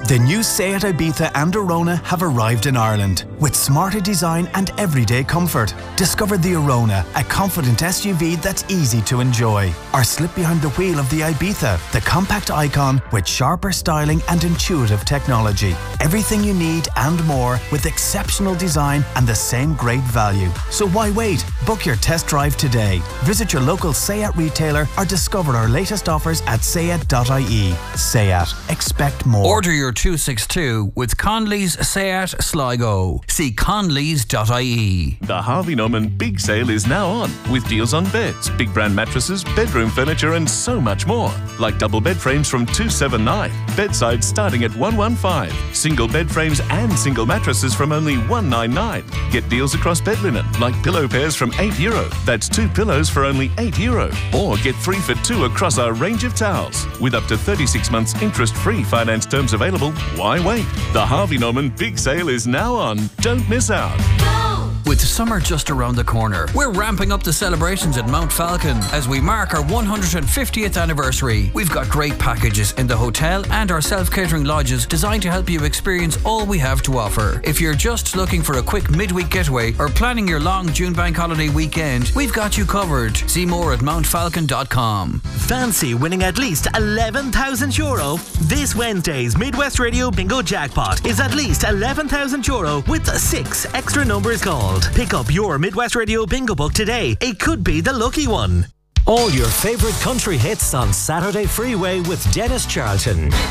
The new Seat Ibiza and Arona have arrived in Ireland with smarter design and everyday comfort. Discover the Arona, a confident SUV that's easy to enjoy. Or slip behind the wheel of the Ibiza, the compact icon with sharper styling and intuitive technology. Everything you need and more with exceptional design and the same great value. So why wait? Book your test drive today. Visit your local Seat retailer or discover our latest offers at seat.ie. Seat. Expect more. Order your 262 with Conley's Seat Sligo. See conleys.ie. The Harvey Norman Big Sale is now on, with deals on beds, big brand mattresses, bedroom furniture and so much more. Like double bed frames from $279, bedsides starting at $115, single bed frames and single mattresses from only $199. Get deals across bed linen, like pillow pairs from €8. That's 2 pillows for only €8. Or get 3 for 2 across our range of towels. With up to 36 months interest-free finance terms available, why wait? The Harvey Norman Big Sale is now on. Don't miss out. With summer just around the corner, we're ramping up the celebrations at Mount Falcon as we mark our 150th anniversary. We've got great packages in the hotel and our self-catering lodges designed to help you experience all we have to offer. If you're just looking for a quick midweek getaway or planning your long June bank holiday weekend, we've got you covered. See more at mountfalcon.com. Fancy winning at least €11,000? This Wednesday's Midwest Radio Bingo Jackpot is at least €11,000 with 6 extra numbers called. Pick up your Midwest Radio Bingo book today. It could be the lucky one. All your favourite country hits on Saturday Freeway with Dennis Charlton.